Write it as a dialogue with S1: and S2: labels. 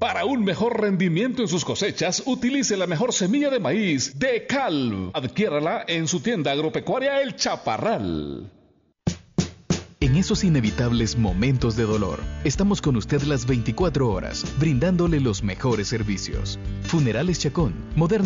S1: Para un mejor rendimiento en sus cosechas, utilice la mejor semilla de maíz de Calv. Adquiérala en su tienda agropecuaria El Chaparral.
S2: En esos inevitables momentos de dolor, estamos con usted las 24 horas, brindándole los mejores servicios. Funerales Chacón, moderno.